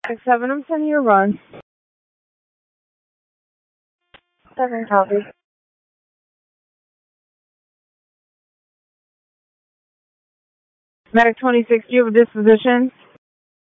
7, I'm sending you a run. 7, copy. Medic 26, do you have a disposition?